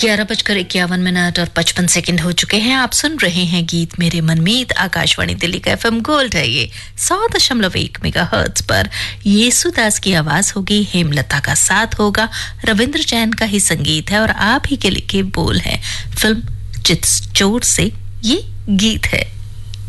11:51 और 55 सेकंड हो चुके हैं। आप सुन रहे हैं गीत मेरे मनमीत। आकाशवाणी दिल्ली का FM गोल्ड है ये 100.1 मेगाहर्ट्ज पर। येसुदास की आवाज होगी, हेमलता का साथ होगा, रविंद्र जैन का ही संगीत है और आप ही के लिखे बोल है। फिल्म चितचोर से ये गीत है।